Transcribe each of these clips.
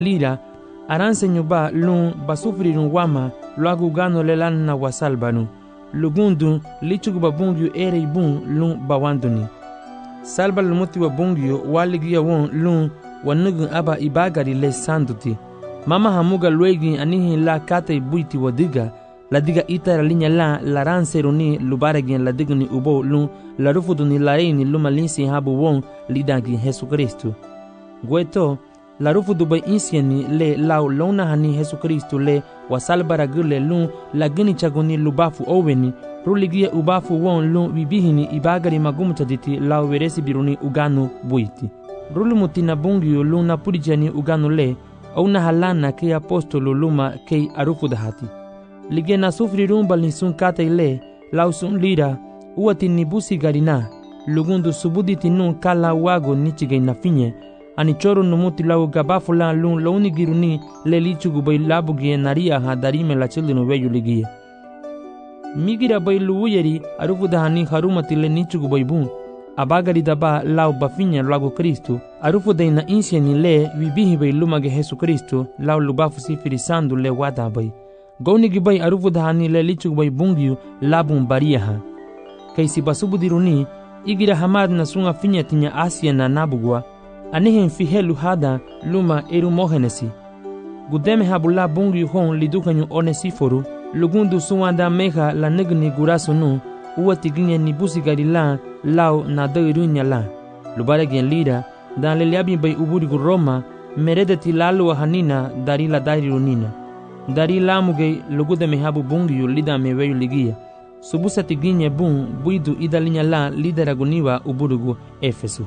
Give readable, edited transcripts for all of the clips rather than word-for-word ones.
lira aransenyo ba lun basufrirun wama luagu gano lelan na wasalbanu lugundu lichugu babungyu ere bun lun bawanduni salba lumuti wa bungyu waligiya won lun wanugun aba ibagari le sanduti mama hamuga luegi anihi la kate buiti wadiga ladiga itara linya la ranseruni lubaragin ladigni ubo lun la rufuduni laini lumalinsi habu won lidagi Jesu Kristu gueto la rufudu bay insieni le lau lona hani Jesu Kristu le wasalbara gule lun la gini chaguni lubafu oweni ruligia ubafu won lun bibihini ibagari magumutaditi lau veresi biruni uganu buiti rulumutina bungiu lun na purijani uganu le au na halana ke apostolo luma ke arufudahati lige na sufri rumba linsun kate le lausun lira uati nibusi garina lugundu subuditi nun kala wago nichige na finye ani choro numuti lau gabafu la lun launi giruni le lichugu bay labugie naria ha darime la childinu veyu ligie migira bay luuyeri arufudahani harumati le nichugu bay bun abagari daba lau bafinya lago Kristu arufudai na insieni le vibihi bay lumage Jesu Kristu lau lubafu sifiri sandu le wada bay gaunigi bay arufudahani le lichugu bay bungiu labun bariaha kaisi basubudiruni igira hamad na sunga finya tinya Asia na nabugwa anihen fihelu hada luma erumohenesi gudeme habula bungiu hon lidukanyu Onesiforu lugundu suwanda meha la negni gurasunu uwati ginye nibusi garila lau na dairunya la lubare gen lira dan le liabi bay uburigu Roma meredeti lalu hanina darila dairunina darila muge lugude mehabu bungiu lida meweyu ligia subusati ginye bun buidu idalinya la lideraguniwa uburigu Efesu.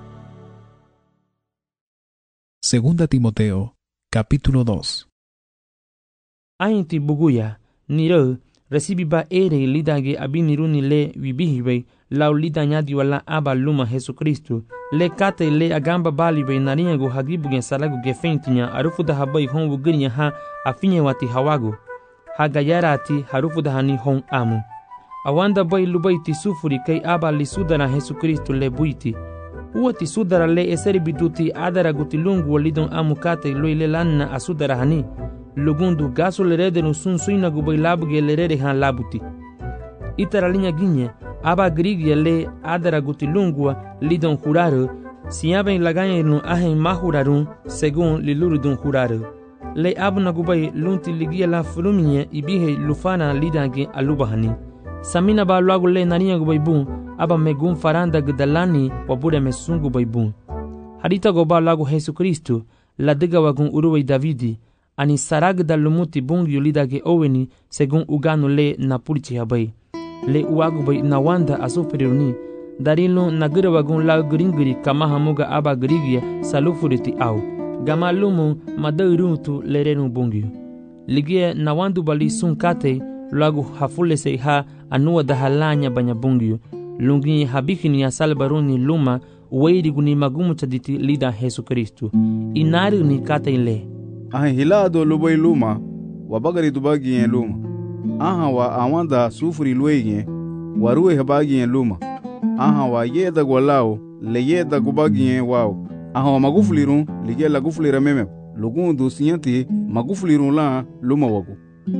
Segunda Timoteo, capítulo 2. Ainti buguya niro recibiba ere lidage abiniruni le vibihibe lau lidanyadi wala aba luma Jesu Kristu le kate le agamba balibe naringo hagibugen salagu gefentinya arufuda habai honwu girinya ha afinye wati hawagu hagayarati harufuda hani hon amu awanda bai lubaiti sufuri kai aba lisudara Jesu Kristu le buiti uati sudara le eseri biduti adara gutilungu walidon amu kate loile lanna asudara hani lugundu gaso lerede sun suina gubai labuge lerede han labuti itara linya ginye aba grigia le adara gutilungua lidon juraro siaben laganye no ahen mahurarun según lilurudun juraro le abuna gubai lunti ligia la fruminye ibihe lufana lidange alubahani samina ba luagu le naniya gubai bun aba megun faranda gdalani wabure mesungu bai bun harita goba luagu Jesu Kristu la diga wagun uruwai Davidi ani sarag da lumuti bungiu lidage oweni según uganu le na purichi habai le uagu bai na wanda asufriruni darilo na gira wagun la gringiri kama hamuga aba grigia salufuriti au gama lumu madairutu lerenu bungiu ligie na wandu bali sun kate lagu hafule se ha anuwa da halanya banya bungiu lungi habikini ya salbaruni luma uweiri guni magumu chaditi lida Jesu Kristu inari ni kate ile aha hilado lubai luma wabagari tubagi luma aha wa awanda sufuri luege waruwe habagi luma aha wa yeda gwalao le yeda gubagi wao aha wa magufulirun lige la gufulira meme lugundu siyanti magufulirun la luma wagu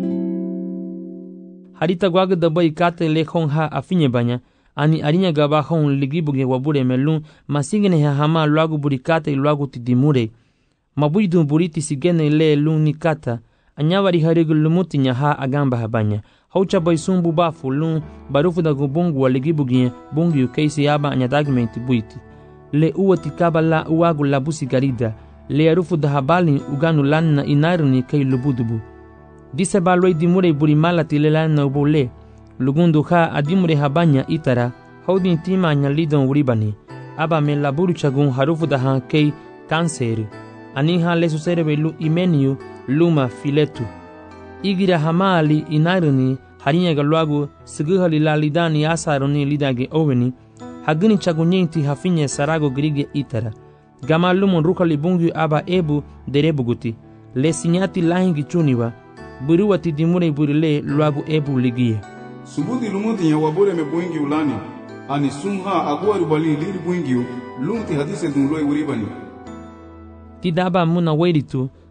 harita gwaga da bai kate le khon ha afinye banya ani arinya gaba khon ligibuge wabure melun masigene ha hama lwagu burikate lwagu tidimure mabuidu buriti sigene le luni kata anyawari harigul lumuti nya ha agamba habanya haucha bai sumbu bafu lun barufu da gubungu waligibuge bungu keisi aba anyadagmenti buiti le uwati kabala uwagu labusi garida le arufu da habali uganu lanna inaruni kai lubudubu dise baloi dimure buri malati le lanna ubule lugundu ha adimure habanya itara haudin tima nya lidon uribani aba me laburu chagun harufu da ha kai kanseri aniha lesu serebelu imeniu luma filetu igira hamali inaruni harinya galwagu siguhali lalidani asaruni lidage oweni hagini chagunyenti hafinye sarago grige itara gama lumun rukali bungu aba ebu derebuguti le sinyati lahingi chuniwa buruwati dimure burile lwagu ebu ligie subuti lumuti ya wabure me buingi ulani ani sumha agwaru bali liri buingi lumti hadise dunloi uribani tidaba muna weritu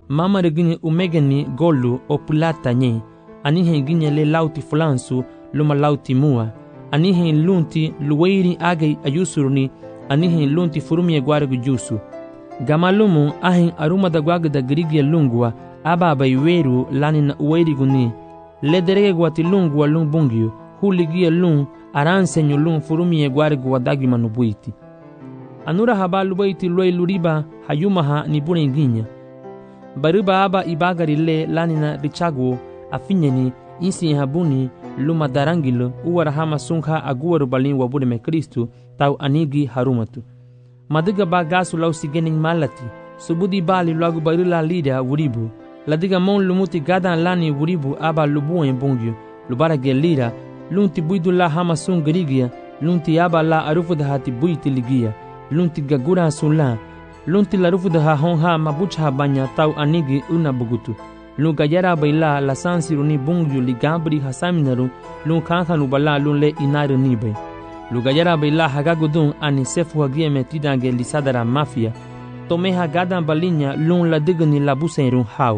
mama reginye umegeni golu o plata nye, anihe ginye le lauti flansu luma lauti mua, anihe lunti luweiri age ayusuruni, anihe lunti furumie guargu jusu. Gamalumu ahin aruma da guaga da grigia lungua, aba baiweru lani na uweiri guni, le derege guati lungua lung bungyu, huligia lung aransenyo lung furumie guargu wadagi manubuiti. Anura haba lubaiti loi luriba hayumaha ni bune ginya. Baruba aba ibagari le lanina richaguo afinyeni insi habuni luma darangilo uwarahama sungha aguwaru balin wabude me Kristu tau anigi harumatu. Madiga ba gasu lau sigening malati subudi bali lagu barila lida wuribu. Ladiga mon lumuti gadan lani wuribu aba lubuen bongyu lubara gelira lunti buidu la hama sungrigia lunti aba la arufu dahati buiti ligia lunti gagura sula lunti la rufu daha honha mabucha banya tau anigi una bugutu lu gayara baila la sansiruni bungyu ligabri hasaminaru lu kankanu bala lu le inaru nibe lu gayara baila hagagudun ani sefu hagie metidange lisadara mafia tome hagadan balinya lu la digni la buseru hau.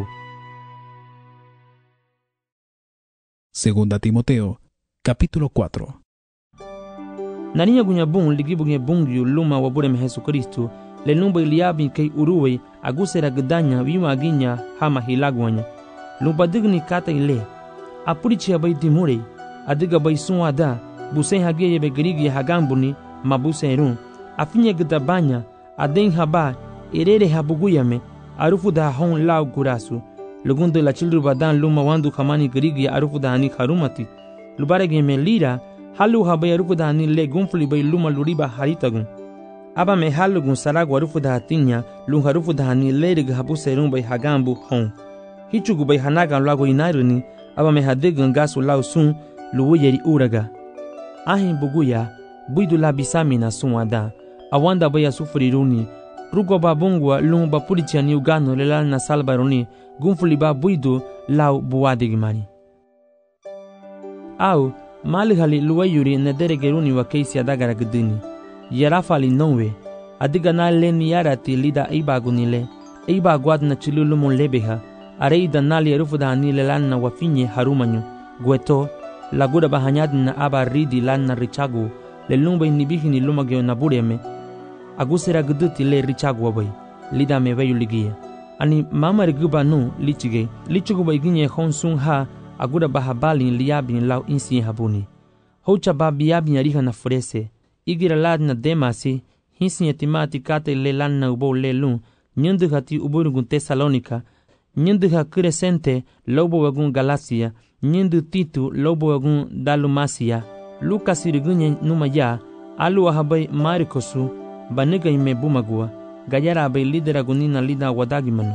Segunda Timoteo, capítulo 4. Narinya gunya bung ligibuge bungyu luma wabure me Jesucristo le numba iliabi kay uruwe agusera gedanya wima ginya hama hilagwanya lumba digni kata ile apurichi abai dimure adiga bai suada busen hageye be grigi hagambuni mabuserun afinye gedabanya aden haba erere habuguyame arufu da hon lau gurasu lugundo la childru badan luma wandu kamani grigi arufu da hani harumati lubarege me lira halu habai arufu da hani le gunfli bai luma luriba haritagun aba me halugun saragu arufu da hatinya lung harufu da hani lerig habu serun bai hagambu hon hichugu bai hanagan lago inairuni aba me hadigun gasu lau sun luwuyeri uraga ahin buguya buidu la bisamina sunwada awanda bai asufriruni rugo babungwa lung bapurichani ugano lelal na salbaruni gunfuli ba buidu lau buwadigimani au malihali luwayuri nederegeruni wa keisi adagara gudini yarafali nonwe adiga na leni yarati lida ibagunile ibagwad na chilulumun lebeha areida nali erufu da hanile lanna wafinye harumanyu gueto lagura bahanyad na aba ridi lanna richagu le lumba inibihini lumageo na bureme agusera guduti le richagu wabai lida meveyu ligia ani mama riguba nu lichige lichugu baiginye honsun ha agura bahabalin liabin lau insi habuni hocha babiabin ariha na furese igira ladna demasi hinsi etimati kate le lanna ubo le lun nyendu hati uburgun Tesalonika nyendu ha Crescente lobo wagun Galacia nyendu Titu lobo wagun Dalumasia Lucas irigunya numa ya alu habai Marikosu baniga ime bumagua gayara abai lidera gunina lida wadagimanu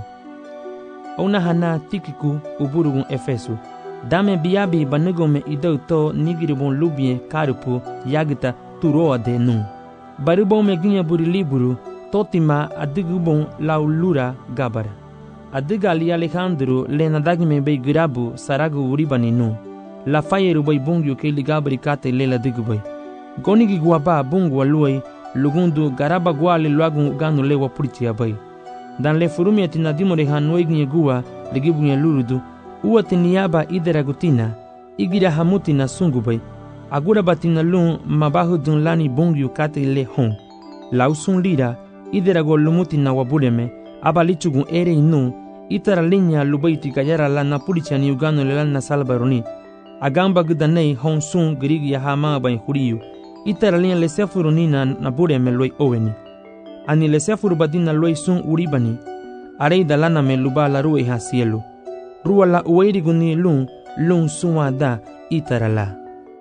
ona hana Tikiku uburgun Efesu dame biabi banigo me idau to nigiribon lubie karupu yagita turoa de nu baribon me ginya buri liburu totima adigubon laulura gabara adiga ali Alejandro le nadagme be girabu saragu uribani nu la fayeru bay bungyu ke ligabri kate le la digubay gonigi guaba bungu aluai lugundu garaba gwale luagun ganu le wapuriti abay dan le furumi atinadimo de hanoi ginye gua ligibunya lurudu uatiniaba ideragutina igira hamutina sungubay agura batina lun mabahu dun lani bungyu kate le hon lausun lira iderago lumutina wabureme abalichugun ere inu itara linya lubaiti gayara la napulichani ugano le lana salbaroni agamba gudanei hon sun grigi hama bain huriyu itara linya le sefurunina nabureme loi oweni ani le sefuru badina loi sun uribani arei dalana me luba la rue ha cielo rua la ueiriguni lun suada itara la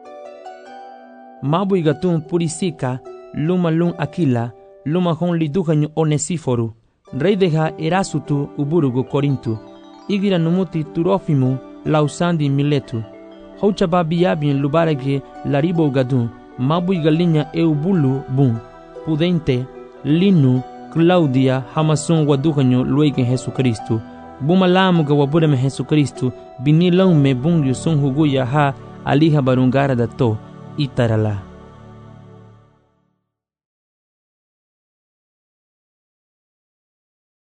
mabu igatun purisika luma lun akila luma hon liduhanyu Onesiforu rey deja Erasutu uburugu Korintu igira numuti Turofimu lausandi Miletu haucha babiabin lubarege laribo gadun mabu igalinya eubulu bun Pudente Linu Claudia hamasun waduhanyu luegen Jesucristo bumalamu ga wabureme Jesucristo binilaume bungyu sun huguya ha aliha barungara dato itarala.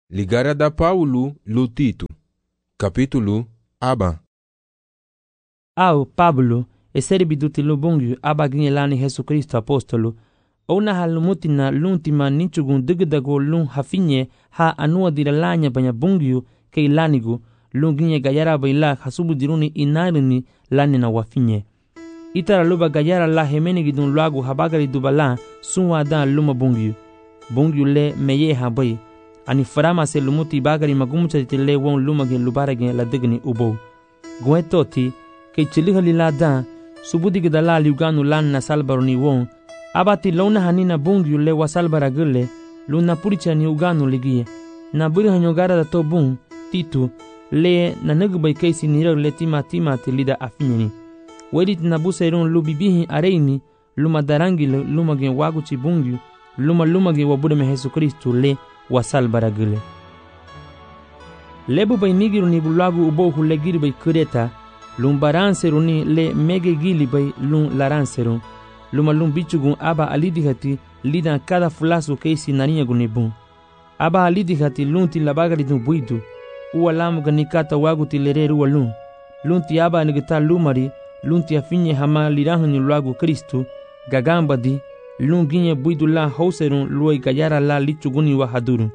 Ligara da Paulo lu Tito. Capítulo aba. Au Pablo, e serbiduti lu bungu abaginye lani Jesu Kristo apostolo, ona halumutina luntima nichugun digdago lun hafinye ha anua diralanya banya bungu ke ilanigu lunginye gayara baila hasubu diruni inarini lani na wafinye. Itara luba gayara la hemeni gidun luagu habagari dubala sunwa dan luma bungu le meye habai. Ani farama se lumuti bagari magumucha tile won lumage lubarage la digni ubo. Guetoti ke chiligali la dan subudi gidala liuganu lan na salbaroni won abati lona hanina bungu le wasalbaragule luna puricha ni uganu ligie na buri hanyogara da to bun Tito le na nagbai kaisi niro le tima lida afinyeni wedit na buseron lubibihi areini luma darangile lumage waguchi bungu lumage wabude me Jesu Kristo le wasalbaragule lebu bai nigiru ni bulagu ubo hulegiri bai kureta lumbaranseruni le mege gili bai lun laranseru luma lum bichugun aba alidihati lidan kada fulasu keisi narinya gunibun aba alidihati lunti labagari dun buidu uwa lamu ganikata waguti lereru walun lunti aba nigita lumari lunti afinye hama lirahani luagu Kristu gagambadi lunginye buidu la hauserun luai gayara la lichuguni wa haduru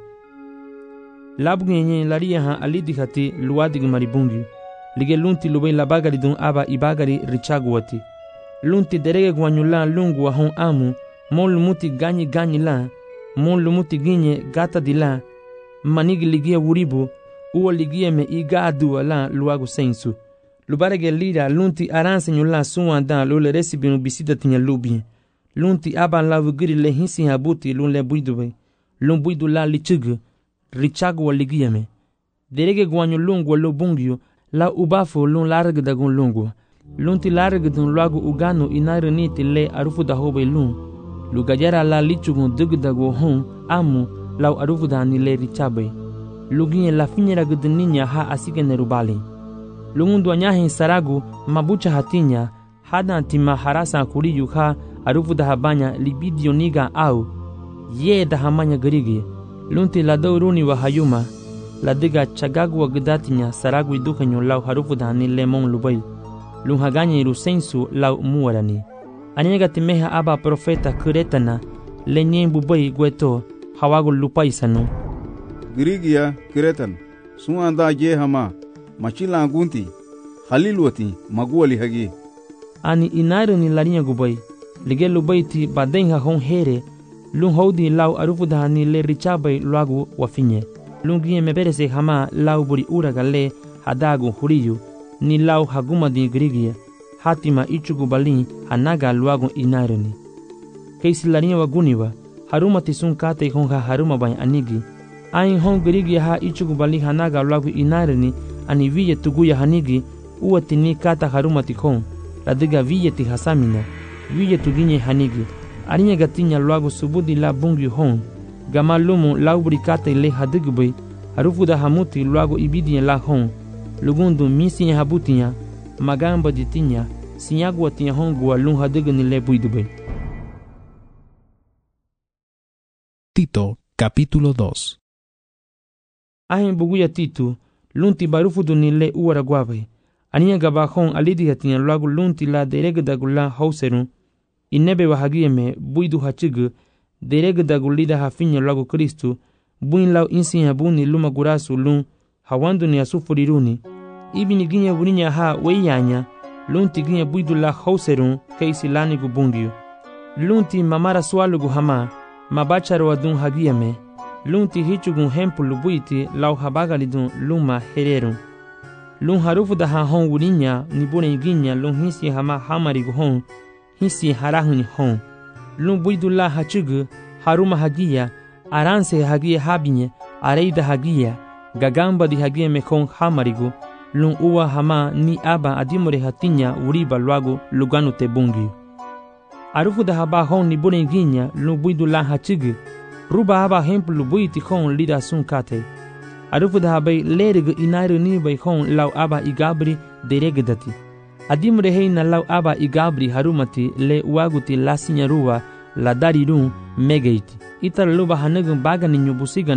labgunye laria ha alidihati luadig maribungi lige lunti lubai labagari dun aba ibagari richaguati lunti derege gwanyula lungu wa hon amu mon lumuti ganyi la mon lumuti ginye gata dila manigi ligia wuribu uwa ligia me igadu la luagu sensu lubarege lida lunti aranse nyula suwanda lule resibinu bisida tinya lubi lunti aba la wugiri le hinsi habuti lun le buidube lun buidu la lichugu richagu wa ligia me derege gwanyu lungu wa lobungyu la ubafu lun larg dagun lungu lunti larg dun luagu uganu inarani tile arufu da hobe lun lugajara la lichugun dugdago hon amu lau arufu da ni le richabe luginye la finyera gudninya ha asigene rubali lungundu anyahin saragu mabucha hatinya hada tima harasa kuri yuha arufu da habanya libidio niga au ye da hamanya garigi lunti la dauruni wa hayuma la diga chagagu wa gudatinya saragu idukanyo lau harufu da ni lemon lubai lunhaganya irusensu lau muarani anyega timeha aba profeta kuretana lenyen bubai gweto hawagu lupaisanu Grigia Kiretan suanda je hama machila gunti halilwati maguali hagi ani inarani larinya gubai lige lubaiti badenha hon here lun hodi lau arufu da ni le richabai luagu wafinye lungie meberese hama lau buri uragale hadagu huriyu ni lau haguma di grigia hatima ichugu balin hanaga luagu inarani keisi larinya waguniwa haruma tisun kate honga haruma bai anigi ain hon grigia ha ichugu balin hanaga luagu inarani ani viye tuguya hanigi uwati ni kata haruma tikon ladiga viye ti hasamina viye tuginye hanigi arinya gatinya luagu subudi la bungi hon gama lumu lau buri kate le hadigbai harufu da hamuti luagu ibidi la hon lugundu misi habutinya magamba ditinya sinyagwa tinya hongwa lun hadigni le buidube. Tito, capítulo 2. Ahin buguya Tito, lunti barufu duni le uwara guabe. Aniya gabahon alidi hatinya luagu lunti la deregdagula hauserun. Inebe wahagiyeme buidu hachigu deregdagulida hafinya luagu Kristu. Buin lau insi habuni luma gurasu lun hawandu ni asufuriruni. Ibini ginya buninya ha weyanya lunti ginya buidu la hauserun keisi lani gubungiu. Lunti mamara swalugu hama mabacharo adun hagiyeme. Lunti hichugun hempulu buiti lau habagalidun luma hererun. Lun harufu da ha hon wurinya nibune ginya lun hisi hama hamarigu hon hisi harahuni hon. Lun buidu la hachugu haruma hagiya aranse hagiya habinye areida hagiya gagamba di hagiya mekon hamarigu lun uwa hama ni aba adimore hatinya uriba luagu luganu te bungi arufu da haba hon ni bune ginya lun buidu la hachigu ruba haba hemplu buiti hon lida sun kate arufu da haba lereg inairu ni bai hon lau aba igabri deregdati adimore heina lau aba igabri harumati le uaguti lasinya ruwa la darirun megeiti itar luba hanagun bagani nyubusiganu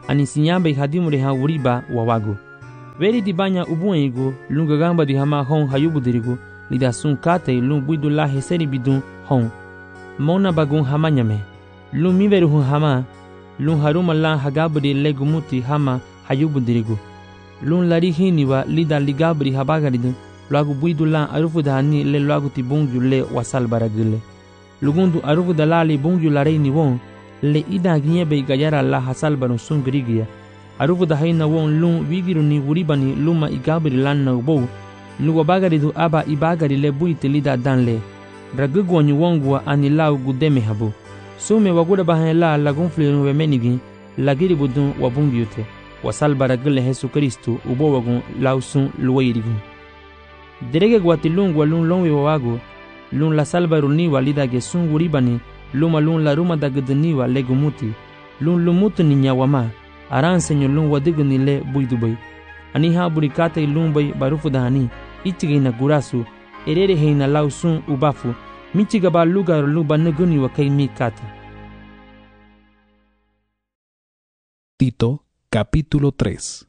ani sinyamba ihadimure ha uriba wa wago. Veri di banya ubuengo lunga gamba di hama hon hayubudirigo lida sun kate lung buidu la heseri bidun hon. Mona bagun hamanyame. Lung miveru hun hama lung haruma la hagabri legumuti hama hayubudirigo. Lung lari hiniwa lida ligabri habagaridu luagu buidu la arufu dahani le luagu ti bungju le wasal baragile. Lugundu arufu dalali bungju la reini won le ida ginyebe gayara la hasal barun sun grigia. Arufu dahaina won lung wigiru ni uribani luma igabri lan na ubou. Luwa bagaridu aba ibagari le buiti lida danle. Ragugwanyu wongwa ani lau gudeme habu. Sume waguda bahan la lagunfliru wemenigi lagiri budun wabungyute. Wasal baragile Jesu Kristu ubo wagun lausun luwairigu. Derege gwati lungwa lung longwe wawago lung la salbaru niwa lida ge sun uribani luma lung la ruma da gudniwa legumuti lung lumutu ni nyawama aran senyo lung wadigu ni le buidubay. Ani ha burikate lung bay barufu dahani ichige na gurasu erere heina lausun ubafu michiga ba lugar luba nuguni wa kay mikata. Tito, capítulo 3.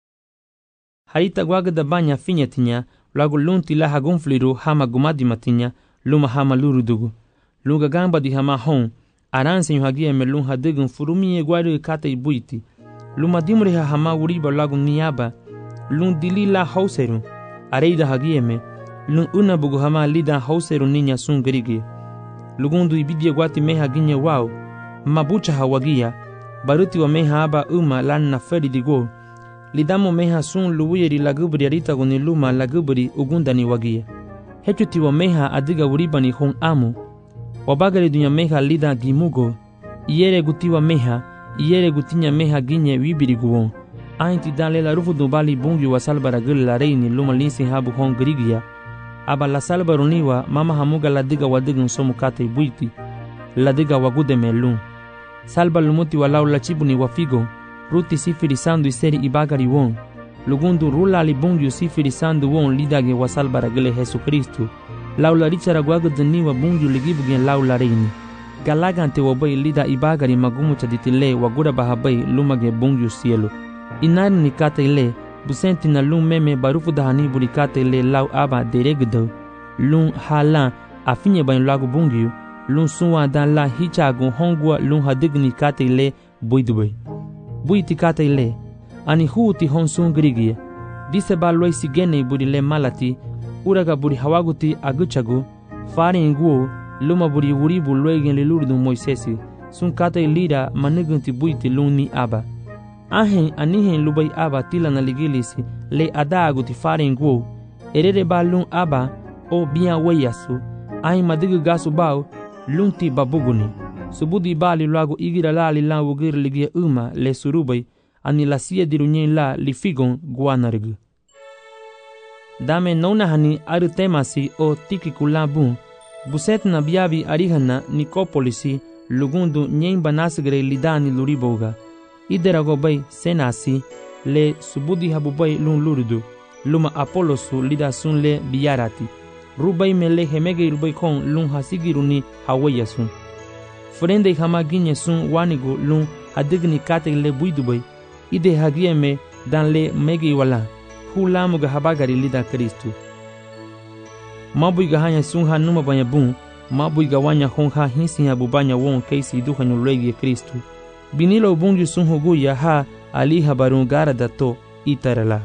Harita guaga da banya finyatinya luago lunti la hagunfliru hama gumadimatinya luma hama lurudugu. Lunga gamba di hama hon aran senyo hagia me lung hadugun furumi e guaru kata ibuiti. Luma dimure ha hama uriba luago niaba lung dili la hauseru areida hagia me lung una bugu hama lida hauseru ninya sun gerigi. Lugundu ibidia guati meha ginya wao mabucha hawagia baruti wa meha aba lan na feri digo. Lidamo meha sun luwiri lagubri arita guni luma lagubri ugundani wagia. Hechuti wa meha adiga uribani hon amu. Wabagari dunya meha lida gimugo. Iere gutiwa meha, iere gutinya meha ginye wibiri guwon. Ainti dale la rufu dubali bungi wa salbara guli la reini luma linsi habu hon grigia. Aba la salbaruniwa mama hamuga ladiga wadigun somu kate buiti. Ladiga wagude melun. Salba lumuti walau la chibuni wafigo. Ruti sifiri sandu iseri ibagari won. Lugundu rula li bungiu sifiri sandu won lidage wasal baragile Jesu Kristu. Laula richara guaga daniwa bungiu ligibugen laula reini. Galagante wabay lida ibagari magumu chaditile wagura bahabay lumage bungiu sielo. Inari nikata ile busenti na lung meme barufu dahani burikata ile lau aba deregdo. Lung halan afinye bain lagu bungiu. Lung suwa dan la hichagun hongwa lung hadigni kata ile buidubay. Buiti kata ile ani huuti honsun grigia dise ba loi sigene buri le malati uraga buri hawaguti aguchagu fari nguo luma buri uribu loigen le lurdu Moisesi sun kata ilira manugunti buiti luni aba ahen anihen lubai aba tila na ligilisi le adaguti fari nguo erere ba lun aba o biya wayasu ahen madigu gasu bao lunti babuguni subudi bali luago igira la li lan wugir ligia le surubay ani la sia dirunyen la li figon guanargu. Dame nona hani aru temasi o tiki kulabun buset na biabi arihana Nikopolisi lugundu nyen banasgre lidani luriboga iderago bay senasi le subudi habubay lun lurudu luma Apolosu lida sun le biyarati rubay mele hemege rubay kon lun hasigiruni hawayasun. Frende hama ginye sun wanigo lun hadigni kate le buidubay ide hagieme dan le megi wala hulamuga habagari lida Kristu. Mabuiga hanya sun ha numa banya bun mabuiga wanya hon ha hinsi habubanya won keisi duhanyo legi Kristu. Binilo bungi sun huguya ha ali habarun gara dato itarala.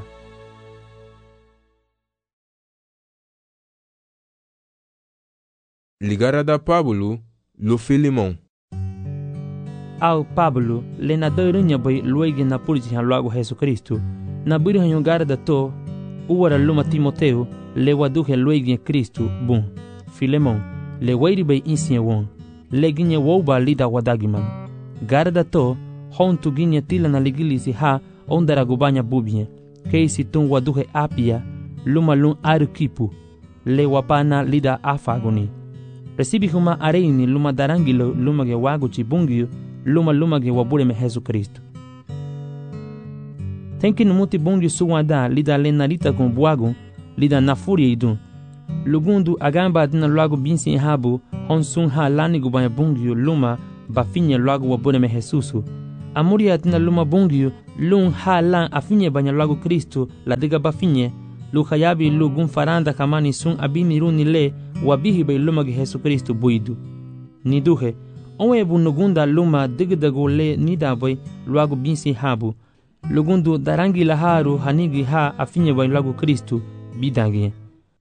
Ligara da Pablo lo Filimon. Au Pablo le na doirunya boy luigi na pulji han luago Jesu Kristu. Na buri han yongara da to uwara luma Timoteo le waduhe luigi Kristu bun. Filemon le wairi bay insiye won. Le ginye woba lida wadagiman. Gara da to hon tu ginye tila na ligilisi ha ondara gubanya bubye. Keisi tun waduhe apia luma lun arukipu. Le wapana lida afagoni. Recibi huma areini luma darangilo luma ge wago chibungio luma ge wabure me Jesu Kristo. Tenki numuti bungi suwada lida lenarita con buago lida nafuria idun. Lugundu agamba adina luago binsi habu honsun ha lani gubanya bungio luma bafinya luago wabure me Jesusu. Amuria tina luma bungyu lung ha lan afinye banya lagu Kristo la diga bafinye lu khayabi lu gun faranda kamani sun abini runi le wabihi bay luma gi Yesu Kristo buidu. Ni duhe onwe bunugunda luma digdago le nida bay luagu binsi habu. Lugundu darangi laharu hanigi ha afinye bay lagu Kristo bidangi.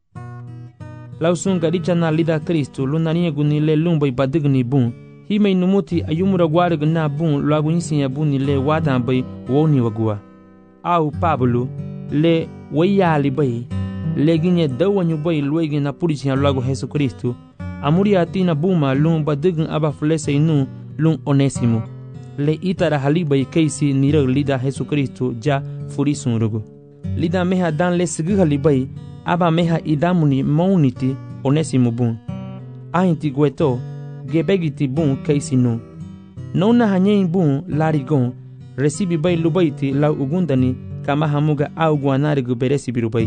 Lausun gadicha na lida Kristo lunanie guni le lumbay badigni bun. Himay numuti ayumura gwarag na bun luagu insinya buni le wadan bay woni wagua. Au Pablo le wayali bay le ginye dawanyu bay luegi na purichinya luagu Yesu Kristo. Amuri atina buma lun badign aba flese inu lun Onesimo. Le itara halibay keisi nirag lida Yesu Kristo ja furisun rugu. Lida meha dan le sigi halibay aba meha idamuni mauniti Onesimo bun. Ahinti gweto gebegiti bun keisi nu. Nona hanyein bun larigon resibi bay lubayti lau ugundani kama hamuga au guanarigu beresi birubay.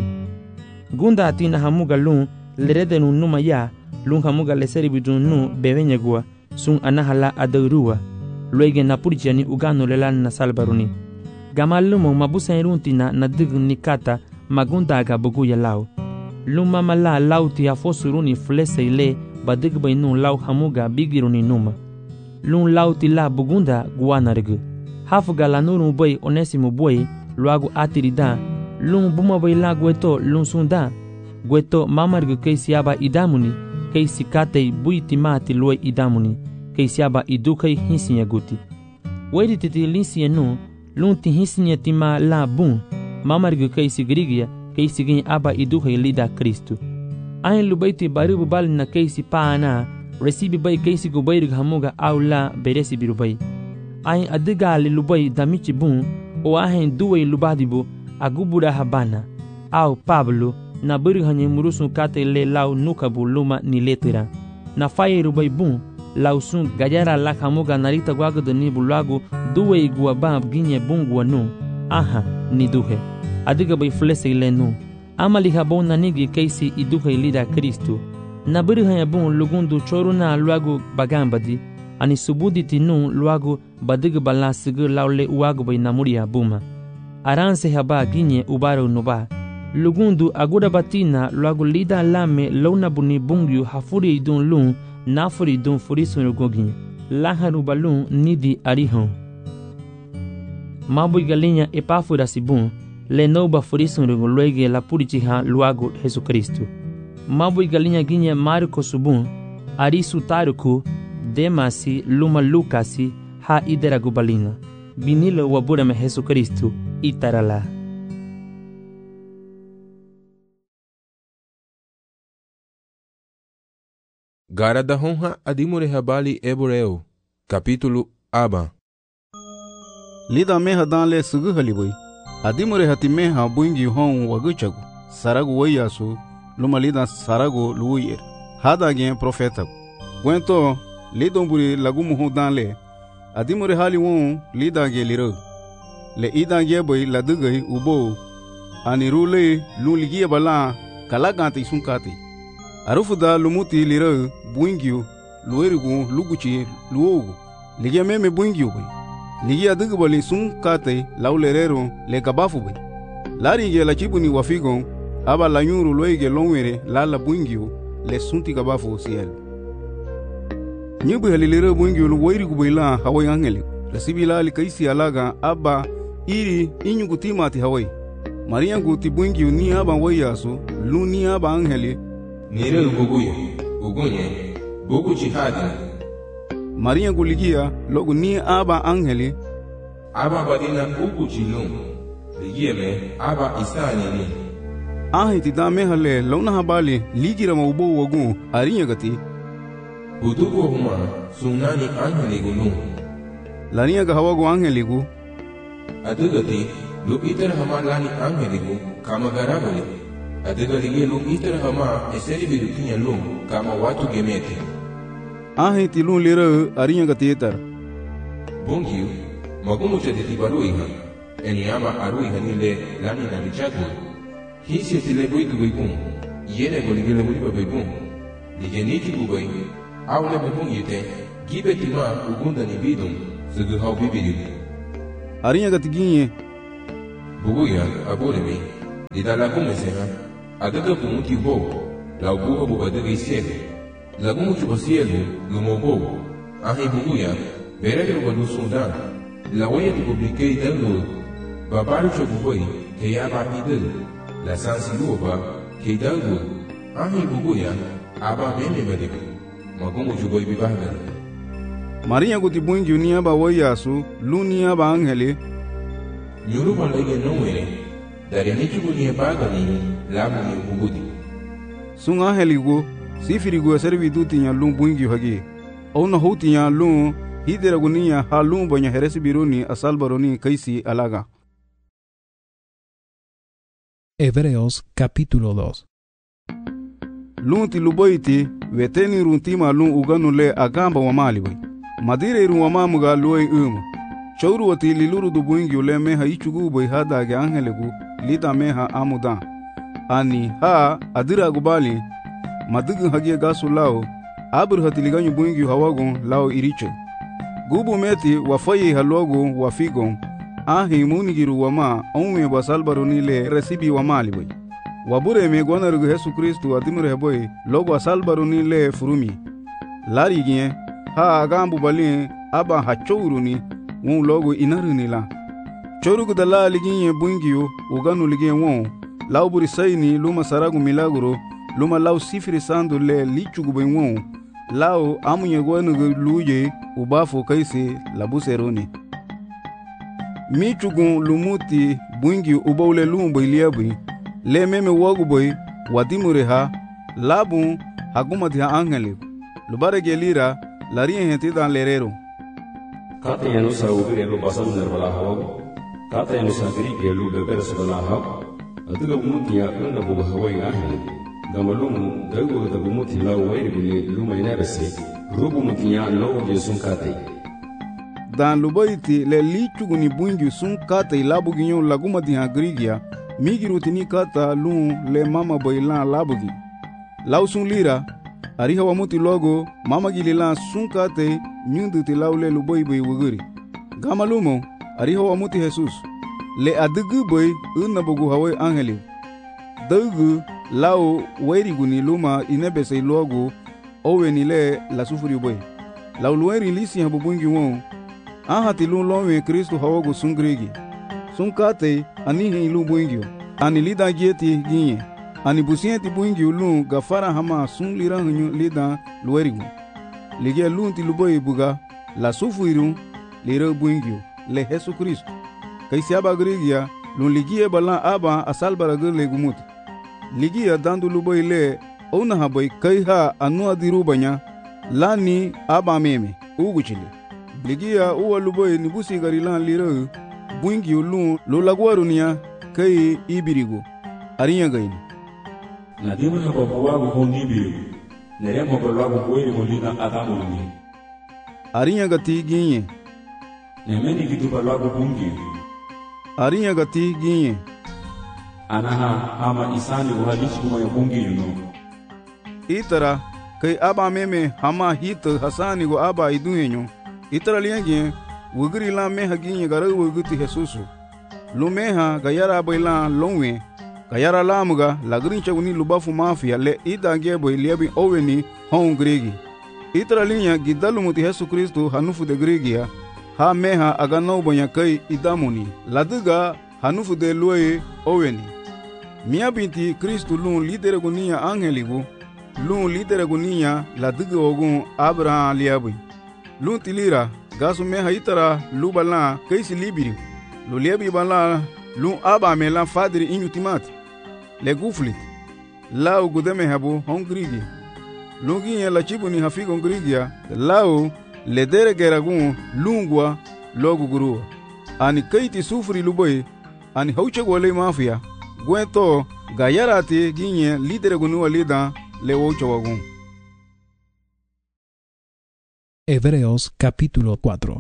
Gunda atina hamuga lun leredenu numa ya lun hamuga leseri bidun nu bevenyagua sun anahala adaurua. Luege na purjiani ugano lelan na salbaruni. Gamal lumo mabusa iruntina na digun nikata magunda aga buguya lau. Luma mala lauti afosuruni flese ile badigbay nun lau hamuga bigiruni numa. Lun lauti la bugunda guanarigu. Hafuga la nuru bay Onesimo boy luagu atirida. Lun buma bay la gueto lun sunda. Gueto mamargu keisi aba idamuni. Keisi katei buiti mati lue idamuni. Keisi aba idukay hinsinya guti. Wedi titi linsinya nu. Lun ti hinsinya tima la bun. Mamargu keisi grigia. Keisi gin aba idukay lida Kristo. Ahin lubayti baribu bali na keisi paana. Resibi bay keisi gubayrig hamuga au la beresi birubay. Ahin adigali lubay damichi bun. O ahin duway lubadibu agubura habana. Au Pablo na birig hanye murusun kate le lau nukabu luma ni letira. Na faye rubay bun. Lau sun gajara lak hamuga narita guagado ni bulagu duway guabab ginye bun guanu. Aha ni duhe. Adiga bay flese ile nu. Amali habon nanigi keisi iduhe lida Kristo. Na birig hanye bun lugundu choruna luagu bagambadi. Ani subuditi nu luagu badig bala sigur laule uagu bay namuria buma. Aranse haba ginye ubaro nuba. Lugundu agura batina luagu lida lame launa buni bungyu hafuri idun lun nafuri idun furisun rugoginye. Laharu balun nidi arihon. Mabu galinya epafura sibun le noba furisun rugo luege la purichiha luagu Yesu Kristo. Mabu galinya ginye Marko subun arisu taruku Demasi luma Lukasi ha idera gubalina. Binilo wabura me Yesu Kristo itarala. Garada honha adimure habali eboreo. Capítulo Aba. Lida meha dan le sugu halibay. Adimure hati meha buingi hon waguchagu. Saragu wayasu luma lida sarago luyer. Hada gen profeta. Gwento lidomburi lagumuhu dan le. Adimure hali won lida ge liro. Le ida ge boy la dugay ubo. Anirule luligia bala kalagante sunkati. Arufuda lumuti liro buingyu luerigu luguchi luogu. Ligia meme buingyu boy. Ligia dugubali sunkate laulerero le kabafu boy. Lari ge la chibuni wafigon aba la nyuru loige longwere la buingyu le sunti kabafu siel. Nyubu halilere buingyu luoirigu boy la hawai angeli. Resibila likaisi alaga aba iri inyugu timati hawai. Maria guti buingyu ni aba wayasu lu ni aba angeli. Nire uguguyo, ugunye, bugu jihadi. Maria guligia logu ni aba angeli. Aba badina ugu jilum. Ligia me aba isani ni. Ahiti dame hale launa habali ligira maubo wagu arinya gati. Utuko huma sunani angeli gulum. Lania ga hawagu angeli gu. Adugati lu itar hama lani angeli gu kama garabali. Adiga lige lu itar hama eseri birukinya lum kama watu gemete. Ahiti lun lira arinya gati etar. Bungiu magumu chaditi baruiha. Enyama aruiha nile lani na lichagul. Hisi tile buiku buikun. Yene goligile buliba buikun. Lige niti bubai. Aule bubung yute. Gibe tima ugunda ni bidum. Sugu hau bibiri. Arinya gatiginye. Buguya aboremi. Dida la kumesena. Agaga kumuti bobo. La buga buga de cielo. La kumuti bo cielo. Lumo bobo. Ahi buguya. Berege walu sundan. La waya de publique dando. Babaru choboi. Que ya bapidel. La sansiluba. Que dalgo. Ahi buguya. Aba meme medebe. Magumu chuboi bibahgan. Maria gutibungi unia ba woyasu. Lunia ba angele. Yoruba lege nomere. Dari nichugu ni bagani. Lamu ni bugudi. Sun angeligo. Sifirigo servitu tinya lum bungi hagi. Ona hotinya lum. Hidera gunia halum banya heresi biruni asalbaroni kaisi alaga. Hebreos capítulo 2. Lum tiluboiti veteni runtima lum uganule agamba wa malibai. Madire iru wa mamuga luai Chauru wati liluru du buingi ule meha ichugu boi hada ge angelegu lida meha amudan. Ani ha adira gubali madugu hagie gasu lao abur hatiliganyu buingi hawagon lao iriche. Gubu meti wafayi halwago wafigon ahi munigiru wama onwe basalbaroni le resibi wamali boi. Wabure me gonarugu Yesu Kristu adimure boi logo asalbaroni le furumi. Lari gien ha agambu bali aba hachouruni won logo inaruni la. Chorugu dala liginye buingiyo uganu liginye won lauburi sayni luma saragu milagro luma lau sifiri sandu le lichugu boi won lau amunye gonugu luje ubafo kaisi labuseroni. Michugun lumuti buingi ubaule lumbo iliabui le meme wagu boi wadimure ha labun hagumati ha angeli lubare gelira larien henti dan lerero. Kata yang nusa ubire lu basam nerbala hawa, kata yang nusa diri gelu beber sebala hawa, atuga umutia kena buga hawa yang ahli. Gamalumu dagu dagu umuti lau wairi buni luma inabese, rubu mutia lau jesum kata. Dan lubaiti le lichugu ni bungi sun kata ilabu ginyo laguma di hagrigia, migiruti ni kata lun le mama boilan labugi. Lau sun lira, ariha wamuti logo mama gililan sun kata nyundu ti laule luboi boi wuguri. Gamalumo, ariha wamuti Jesus. Le adugu boi unabugu hawe angeli. Dugu lau wairigu ni luma inebese logo owe ni le la sufuri boi. Lau lueri lisi habubungi won. Ahati lun lonwe Kristu hawagu sungrigi. Sun kate anihi ilu buingio. Ani lida gieti ginye. Ani busienti buingio lun gafara hama sun lira hunyu lida luerigu. Ligia lun ti luboi buga la sufuirun lira buingio le Yesu Kristu. Kaisi aba grigia lun ligia balan aba asalbara gile gumuti. Ligia dandu luboi le ona haboi kaiha anua dirubanya lani aba meme uguchile. Ligia uwa luboi nibusi garilan lira buingio lun lulagwarunia kai ibirigo. Arinya gaini. Nadimu na babuwagu hongibiru. Neremo babuwagu kweli molina atamuni. Arinya gati ginye. Nemeni kitu babuwagu bungi. Arinya gati ginye. Anaha ama isani uhalishi kuma ya bungi yuno. Itara kai aba meme hama hita hasani go aba iduhenyo. Itara liyange wugri la meha ginye gara wuguti Jesusu. Lumeha gayara bailan longwe. Gayara lamuga lagrincha uni lubafu mafia le idange boy liabi oweni hon gregi. Itara linya gidalu muti Yesu Kristu hanufu de gregia. Ha meha agano bonya kai idamuni. Laduga hanufu de luwe oweni. Mia binti Kristu lun lidere gunia angeligu. Lun lidere gunia laduga ogun Abraham liabi. Lun tilira gasu meha itara lubala kaisi libiri. Luliabi bala lun aba melan fadri inutimati. Le guflit. Lau gudeme habu hongrigi. Lungi ya la chibuni hafigo ngrigia. Lau le dere geragun lungwa logu gurua. Ani kaiti sufri luboi. Ani hauche gwale mafia. Gwento gayarati ginye lidere gunua lida le wocho wagun. Hebreos capítulo 4.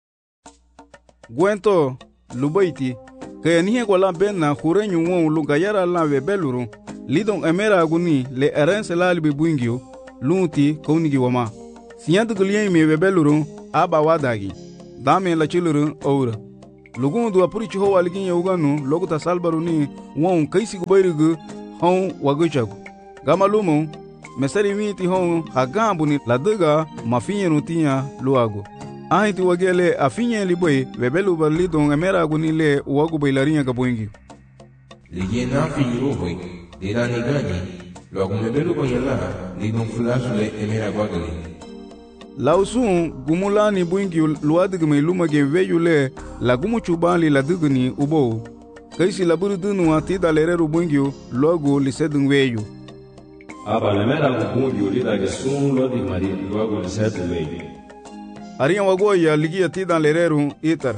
Gwento lubaiti kaya nihe kwa la bena hurenyu won lugayara la webeluru lidon emera aguni le erense la libe buingio lunti kaunigi wama siyantu kulien me webeluru aba wadagi dame la chiluru oura lugundu apurichi ho waligin uganu loguta salbaruni won kaisi gubayrigu hon waguchagu gamalumu mesari miti hon hagambu ni ladaga mafinyenu tinya luagu ahiti wagele afinye liboy webelu balidon emeragu ni le wagu bailarinya gaboingi ligie na finyiru boy dira ni gani luagu mebelu boyala lidon flashu le emeragu agali lausun gumulani buingi luadigme lumage veyule la gumuchubali ladigni ubo kaisi laburu dunu atida lereru buingi logo lisedun veyu aba lemeragu buingi lidage sun lodi mari logo lisedun veyu ariyan wagoya ligia tidan lereru itar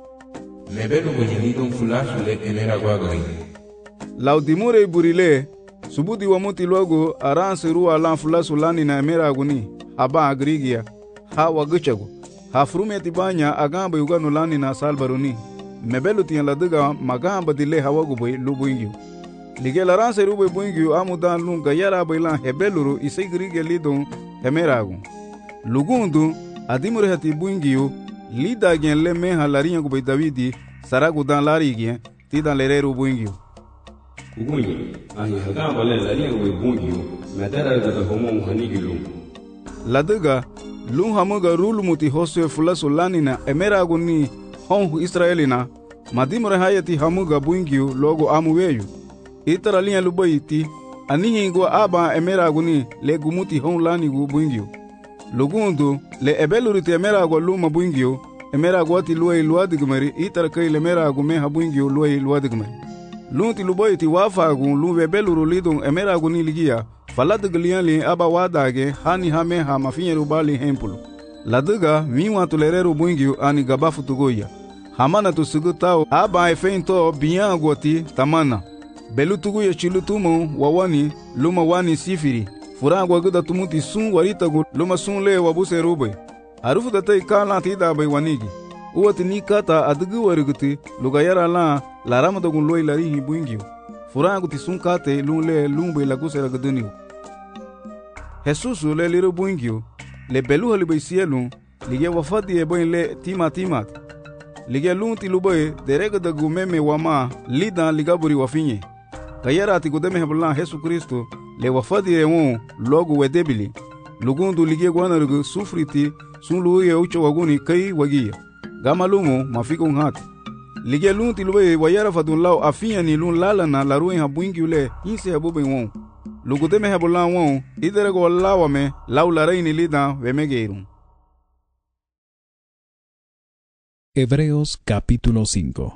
mebelu boyalidon flashu le emeragu agali laudimure burile subudi wamuti logo aransiru alan flashu lani na emeragu ni aba agrigia ha waguchagu ha frumeti banya agamba yuganu lani na salbaruni mebelu tiyan ladaga magamba dile hawagu boy lubuingi ligela ranse rube buingi amudan lunga yara bailan hebeluru isegrigia lidon hemeragu lugundu adimure hati buingi lida gen le meha larinya gu Davidi saragu dan larigien tidan lereru buingi ugunyi ani hagamba le larinya gu buingi medara da homo hanigilu ladaga lun hamuga rulumuti hoswe fulasu lanina emeragu ni hon Israelina madimure hayati hamuga buingi logo amuweyu itara linya lubayiti anihingo aba emeragu ni le gumuti hon lanigu buingi lugundu le ebeluriti emeragu luma buingi emeragu ati luay luadigmari itara kai le emeragu meha buingi luay luadigmari lunti lubayiti wafagu lu ebeluru lidon emeragu ni ligia faladiglianli aba wadage hani hame ha mafinyeru bali hempulu ladaga miwa tulereru buingi ani gabafu tugoya hamana tusugutao aba efento biangoti tamana belu tugoya chilutumu wawani luma wani sifiri furangwa guda tumuti sun waritagu luma sun le wabuse rube arufu datai kala tida bai wanigi uwati ni kata adugu wariguti lugayara la laramadagun loy larihi buingi furangu ti sun kate lunle lumbe lagusera guduniu Jesusu le liru buingiu le belu halibai sielu lige wafadi eboin le timat lige lunti lubai derega da gumeme wama lida ligaburi wafinye kayara ati gudeme heblan Jesu Kristo le wafadi ewon logo wedebili lugundu lige gwanarugu sufriti sun luye ucho waguni kai wagia gamalumu mafiko ngati lige lunti lubai wayara fadun lao afinya ni lun lalana laruin ha buingiu le inse habube won lugudeme hebulan won iderego lawame laulareini lida vemegeirum. Hebreos capítulo 5.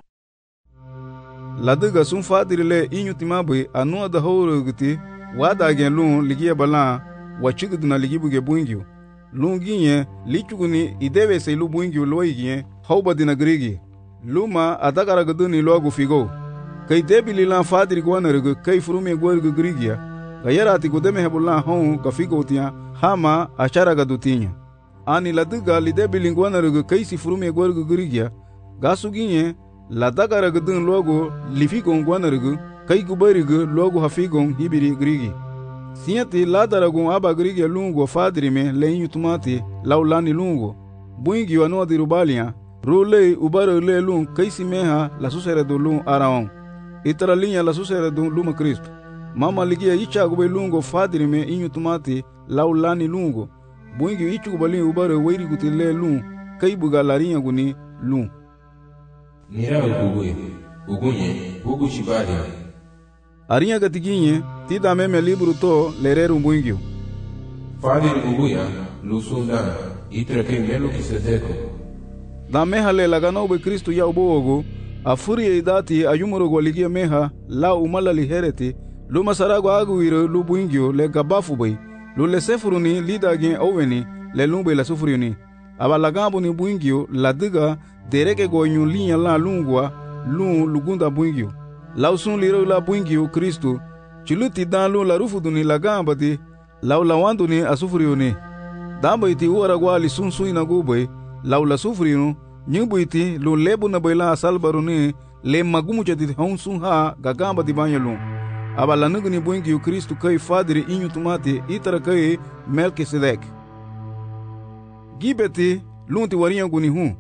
Ladiga sun fadirile inyutimabe anua da howruguti wada gen lun ligia balan wachiguduna ligibuge buingiu lun ginye lichuguni ideve se lu buingiu loigien hawbadina grigi luma adagaraguduni logu figo kai debili lan fadiri gwanargu kai furume gwargu grigia gayara ati gudeme hebulan hon gafigotia hama acharaga dutinya ani ladiga lidebili gwanargu kai si furume gwargu grigia gasuginye ladagaragu dun logo lifigon gwanargu kai gubarigu logo hafigon hibiri grigi sinyati ladaragun aba grigia lungo fadirime leinyu tumati laulani lungo buingi wanua dirubalia rulei ubaro le lun kai si meha la susere do lun araon itara linya la susere do luma Kristo mama ligia ichagu lungo fadirime inyu tumati laulani lungo buingi ichugu balin ubaro weiri gutile lun kai buga larinya guni lun mira ugunye bugu shibari arinya gatiginye tida meme libru to lereru buingi fadir uguya lusunda itrake melo kisedeko da meha le lagano be Kristo ya ubogo afuri idati ayumuro goligia meha la umala lihereti luma sarago aguiro lu buingio le gabafu bay lu le sefuruni lidage oweni le lumbe la sufuriuni aba lagambo ni buingio la diga dereke goyun linya la lungwa lu lugunda buingio la usun liro la buingio Kristo chiluti dan lu la rufuduni lagamba di la ulawanduni asufuriuni damba iti uara gwali sunsu inagubay la ula sufuriunu nyubuiti lu lebu na bayla salbaruni le magumu chati honsun ha gagamba di banyalun aba lanugni buingi Kristo kai fadiri inyu tumati itara kai Melkisedek gibeti lunti warinya guni hu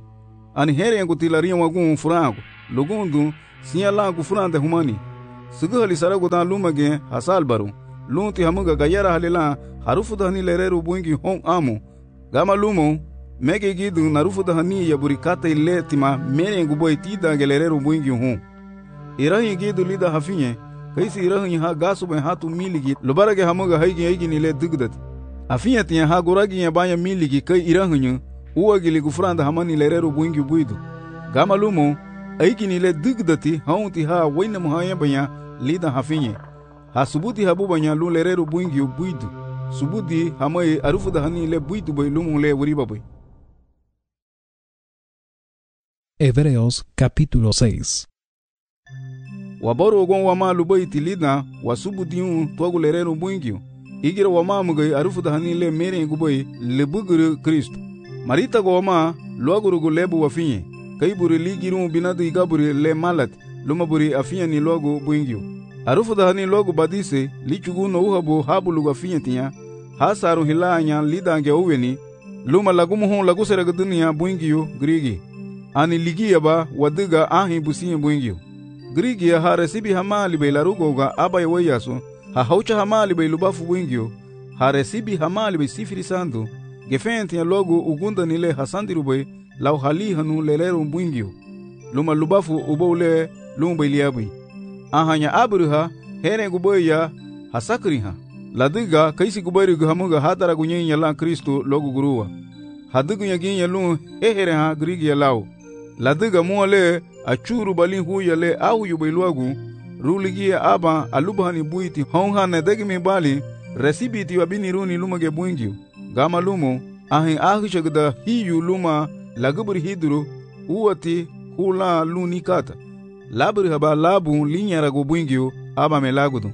Ani here ngo tilaria wagun furango. Lugundu siya langu furande humani. Suguhali sarago dan lumage hasal baru. Lunti hamuga gayara halila harufu dahani lereru buingi hong amu. Gama lumo mege gidu narufu dahani ya burikata ile tima mere nguboy tida gelereru buingi hong. Irahi gidu lida hafinye. Kaisi irahi ha gasu ben hatu miligi lubarage hamuga haigi nile dugdat. Afinya tiya ha goragi ya banya miligi kai irahi uwagili gufranda hamani lereru buingi buidu. Gama lumo aiki nile dugdati haunti ha waina muhaya banya lida hafinye. Ha subuti habu banya lu lereru buingi buidu. Subuti hamai arufu dahani le buidu bay lumu le wuriba bay. Hebreos capítulo 6. Waboro gon wama lubaiti lida wasubuti tuagu lereru buingi. Igira wama mugai arufu dahani le mere ngubay le buguru Kristo. Marita go wama luaguru lebu wafinye. Kaiburi ligiru binadu igaburi le malat lumaburi afinya ni logo buingio. Arufu dahani logo badise lichugu no uhabu habu lugu afinya tinya. Hasaru hilanya lidange uweni luma lagumu hon lagu seragdunia buingio grigi. Ani ligia ba wadiga ahi busiye buingio. Grigi ya haresibi hamali be larugo ga abaye wayaso. Ha haucha hamali be lubafu buingio. Haresibi hamali be sifiri sandu. Gefenti ya logo ugunda nile hasandiru be lau hali hanu leleru buingio. Luma lubafu ubole lumba iliabui. Ahanya abruha here guboy ya hasakriha. Ladiga kaisi guboy hamuga hatara gunyenya la Kristo logo guruwa. Hadigu yaginya lu hehere ha grigi ya lau. Ladiga muale achuru balin huya le au yubailuagu. Ruligia aba alubhani buiti honga na degimi bali resibiti wabini runi lumage buingio. Gama lumo ahin ahishagda hiyu luma laguburi hiduru uwati hula lunikata. Laburi haba labu linyara go buingio aba melagudu.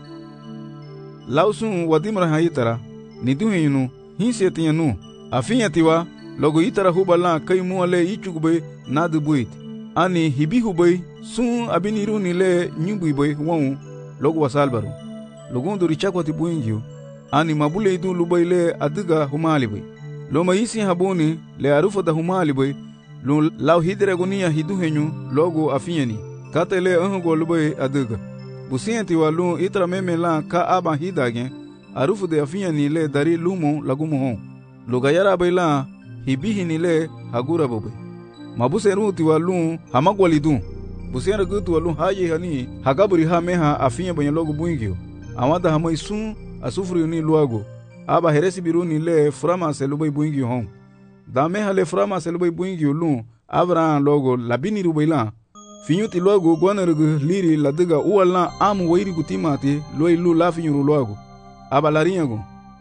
Lausun wadimra haitara niduhinu hinsetianu afinyatiwa logo itara hubala kai muale ichugbe nadu buit. Ani hibihubay sun abiniru nile nyubuibay won logo wasalbaru. Logundu richakwati buingio ani mabule idu lubayle adiga humalibay. Loma isi habuni le arufa da humalibay lu lau hidre gonia hiduhenyu logo afinyani kata le ango lubai adiga. Busienti wa lu itra meme la ka aba hidage arufu de afinyani le dari lumo lagumo hon. Lugayara bayla hibihi nile hagura bobe. Mabuseruti wa lu hamagwalidu. Busera gutu wa lu haye hani hagaburi ha meha afinya banya logo buingio. Awada hamai sun asufuri ni luago. Aba heresi biruni le frama selubai buingio hon. Dame hale frama selubai buingio lu Abraham logo labini rubaila. Finyuti logo gwanerugu liri ladiga uwala amu wairi kutimati loi lu lafinyuru logo. Aba larinyago.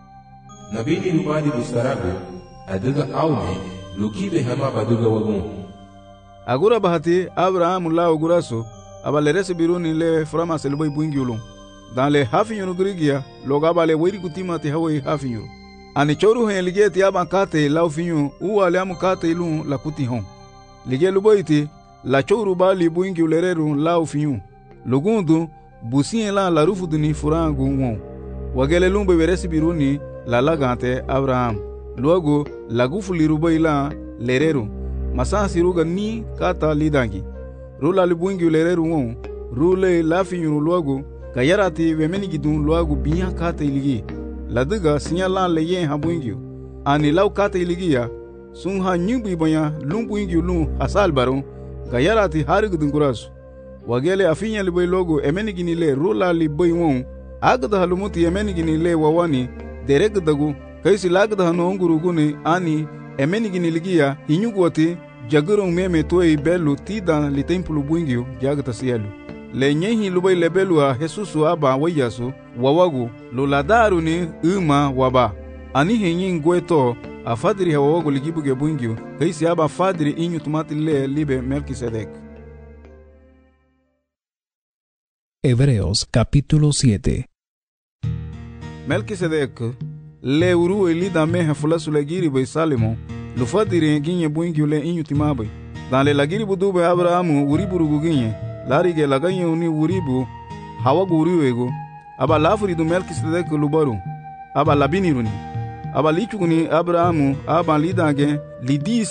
Nabini rubadi bustarago adiga aume lukibe hama baduga wagun. Agura bahati Abraham lao guraso aba leresi biruni le frama selubai buingio lu. Dan le hafinyuru grigia logo aba le wairi kutimati hawai hafinyuru. Ani choru hen ligeti aba kate lau finyu uwale amu kate lu la kuti hon. Lige luboiti la choru bali buingi ulereru lau finyu. Lugundu busien la rufu duni furangu won. Wagele lumbe veresi biruni la lagante Abraham. Luego lagufu lirubai la lereru. Masasi ruga ni kata lidangi. Rula libuingi ulereru won. Rule la finyu luego kayarati wemeni gidun luego binya kata iligi. Ladiga sinyala leye habuingio. Ani lau kata iligia sun ha nyubi banya lumbuingio lu hasal baron gayarati harigudun gurasu. Wagele afinya libay logo emenigini le rula libay won agda halumuti emenigini le wawani deregdagu kaisi lagda hanonguruguni ani emenigini ligia hinyugwati jagurung meme toy belu tidan li templu buingio jagta sielu. Le nyehi lubai lebelu a Jesusu aba wayasu wawagu luladaru ni uma waba. Ani henyi ngweto a fadri hawawagu ligibuge buingio kaisi aba fadri inyu tumati le libe Melquisedec. Hebreos capítulo 7. Melquisedec le uru elida meha fulasu legiri bay Salimo lu fadri ginye buingio le inyu timabai. Dan le lagiri budube Abrahamu uriburugu ginye larige laganye uni uribu hawagu uriwego aba lafuri du Melquisedec lubaru aba labiniruni aba lichuguni Abrahamu aba lidage lidisi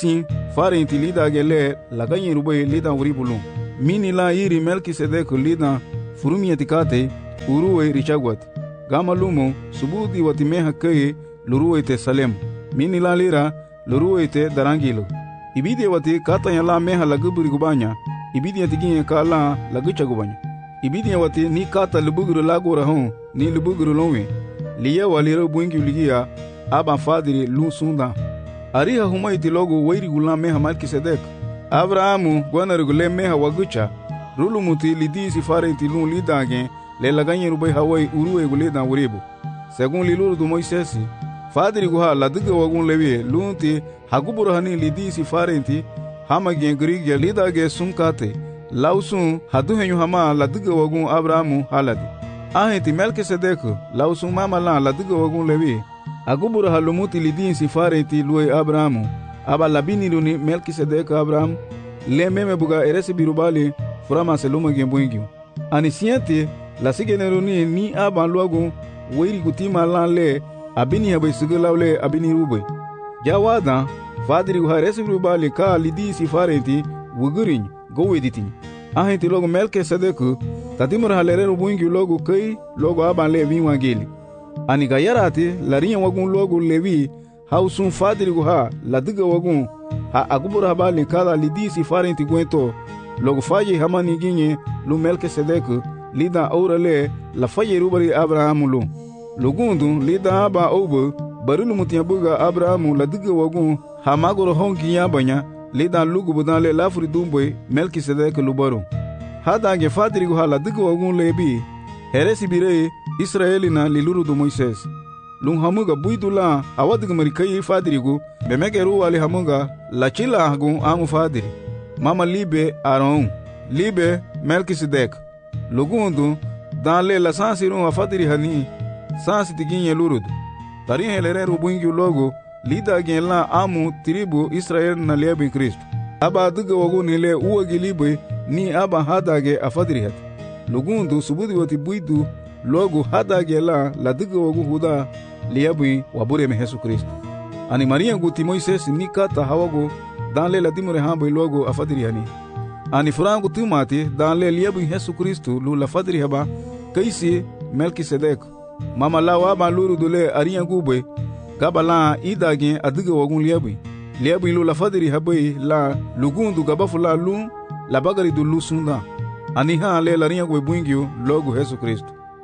farin ti lida gele la ganyi rubai lida wuri bulun mini la iri Melkisedek lida furumia tikate uruwe richagwat gama lumo subudi wati meha kei luruwe te Salem mini la lira luruwe te darangilo ibidi wati kata ya la meha laguburi gubanya ibidi atiginye ka la lagucha gubanya ibidi wati ni kata lubuguru lagora hon ni lubuguru lonwe liye waliro buingi uligia aba fadiri lu sunda ariha humaiti logo wairi gula meha Melkisedek Abrahamu gwana gule meha wagucha rulu muti lidisi farenti lu lidage le laganye rubai hawai uruwe gule dan wuribu segun liluru du Moisesi fadiri guha ladiga wagun lewie lunti haguburu hani lidisi farenti hamagyen grigya lidage sunkate lausun haduhenyu hama ladiga wagun Abrahamu haladi ahenti Melkisedek lausun mama la ladiga wagun lewie aguburu halumuti lidisi farenti luwe Abrahamu aba labini luni Melkisedek Abraham le meme buga eresi birubali furama seluma gembuingyu ani siente la sigeneruni ni aba luagu weiri kutima lanle abini habe sigulawle abini rube jawada fadiri ha eresi birubali ka lidisi farenti wugurin goweditin ahenti logo Melkisedek tatimur halere rubuingyu logo kai logo aba le winwangeli ani gayarati larinya wagun logo levi hausun fadiri ha ladiga wagun ha agubura habali kala lidisi farenti gwento logo faye hamani ginye lu Melkisedek lida aurale la faye rubari Abrahamu lu lugundu lida aba obo barulu mutiabuga Abrahamu ladiga wagun ha magoro hongi yabanya lida lugu budale lafri dumboy Melkisedek lubaru hadage fadiri ha ladiga wagun lebi heresi bire Israelina liluru du Moises lung hamuga buidula awadiga marikai fadirigu bemegeru wali hamuga la chila hagun amu fadiri mama libe Aaron libe Melkisedek lugundu danle la sansiru wa fadiri hani sansi tiginye lurudu tari helere rubungi logo lida gen la amu tribu Israel na liebe Kristo aba diga wagun ile uwagi libe ni aba hadage afadiri hat lugundu subudi wati buidu logo hadage la diga wagun huda liabui wabure me Yesu Kristo ani Maria guti Moises ni kata hawago danle la dimure hambo logo afadiri hani ani furangu timati danle liabui Yesu Kristo lu la fadiri haba kaisi Melkisedek mama lawa ba luru dole ariya gube gabala idage adiga wagun liabui lu la fadiri habai la lugundu gabafula lu la bagari du lu sunda ani ha le la riya gwe buingio logo Yesu Kristo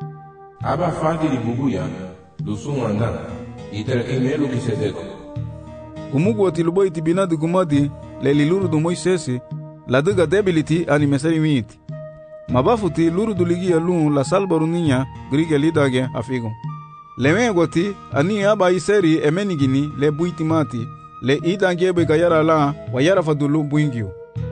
aba fadiri buguya lusuwanda itara emelu Kisedeko gumugu wati luboy ti binadu gumadi le liluru du Moisesi la diga debiliti ani mesari miti mabafuti luru du ligia lu la salbaru ninya grige lidage afigo leme goti ani aba iseri emenigini le buitimati le idangebe gayara la wayara fadulu buingio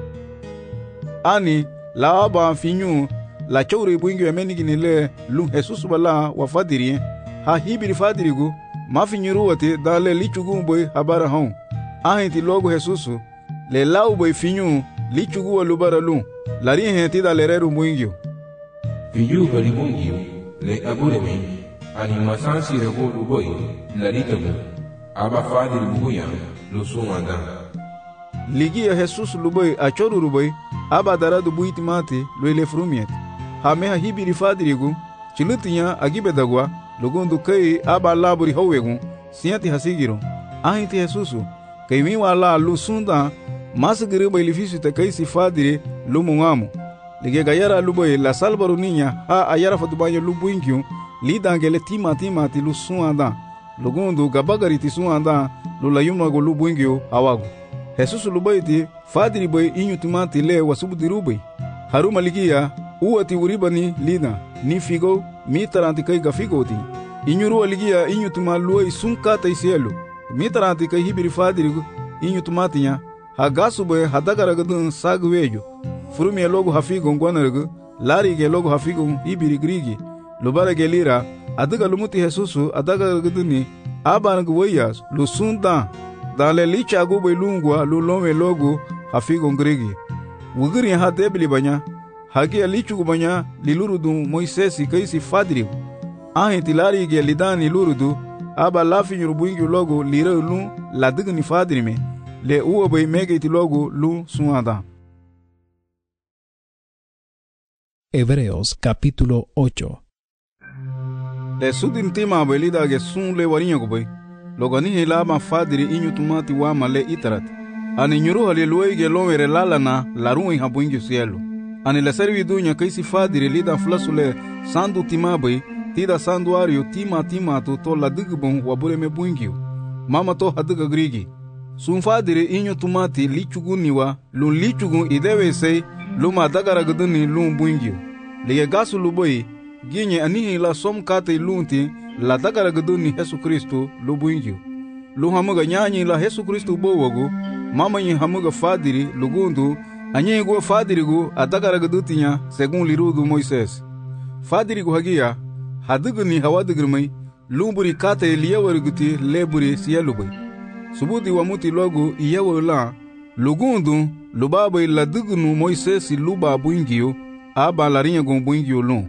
ani la aba finyu la chowre buingio emenigini le lu Jesus bala wa fadiri ha hibiri fadirigu mafinyiru wati dale lichugu boy habara hon ahenti logo Jesusu le lau boy finyu lichugu walubara lu lari henti dale reru muingyo finyu bari muingyo le aburemi ani masansi rego luboy laritagu aba fadiri buguya lusumanda ligia Jesus luboy achoru luboy aba daradu buitimati loile frumiet ha meha hibiri fadirigu chilutinya agibedagwa lugundu kai aba laburi howegu sienti hasigiro ahenti Jesusu kai wiwa la lusunda masgiri bailifisu te kai sifadiri lumungamu lige gayara luboy la salbaru ninya ha ayara fatubanyo lubuingyu lidangele timati lusuanda lugundu gabagari tisuanda lulayumna go lubuingyu awagu Jesusu luboy ti fadiri boy inyutimati le wasubudiruboy haruma ligia uwati uribani lina ni figo mitaranti kai gafigo ti inyuru aligia inyutuma luoi sunkata isielu mitaranti kai hibiri fadirigu inyutumatinya hagasu boy hadagaragadun sagwejo furumia logo hafigo ngwanargu lari ge logo hafigo hibiri grigi lubara ge lira adaga lumuti Jesusu adagaragaduni abangu wayas lusunda dale licha go boy lungwa lulome logo hafigo grigi wugiri ha debli banya hagi lichu banya lilurudu Moisesi kaisi fadirigu ahenti lari ge lidani lurudu aba lafi nyurubuingi logo lirelu ladigni fadirime le uobe mege itilogu lu suada. Hebreos capítulo 8. Le sudin tima belida ge sun le warinyo gobe. Logani hela ma fadiri inyu tumati wa male itarat. Ani nyuru hali luwe ge lomere lalana larui habungi cielo. Ani le servi dunya kaisi fadiri lida flasule sandu timabe tida sanduario tima to la digbon wabure me buingio. Mama to hadiga grigi. Sun fadiri inyu tumati lichuguniwa lun lichugun idewe sei luma dagara guduni lun buingio. Lige gasu luboi ginye anihi la som kate lunti la dagara guduni Yesu Kristo lu buingio. Lu hamuga nyanyi la Yesu Kristo bowogu mama nyi hamuga fadiri lugundu anyi go fadiri go adagara gudutinya segun lirudu Moises. Fadiri go hagia hadiguni hawadigirmai lumburi kate liyawariguti leburi siyalubai. Subudi wamuti logu iyawala lugundu lubabai la digunu Moises luba buingio aba larinha gon buingio lon.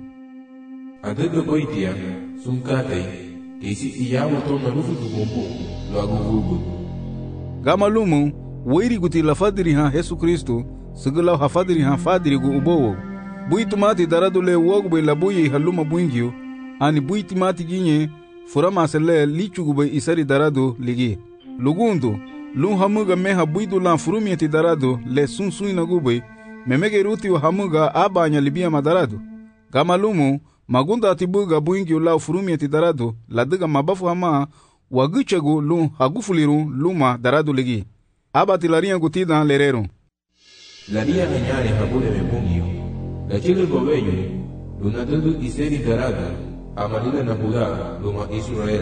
Adiga boitia sun kate kesi iyawo to na lufu du gombo logu vugu. Gama lumu wairi guti la fadiri ha Yesu Kristo sigula ha fadiri ha fadiri gu ubowo. Buitumati daradule wogu la buyi haluma buingio ani buitumati ginye furama sele lichugube isari darado ligi. Lugundu lun hamuga meha buidu lan furumieti darado le sunsun inagube memege ruti wa hamuga abanya libia madarado. Gama lumu magunda atibuga buingio la furumieti darado ladiga mabafu hama wagichagu lun hagufuliru luma darado ligi. Abati laria gutida lerero. Laria ganyare habule me bungio. La chile gobeyo lunadudu iseri darado amalila na Judá luma Israel.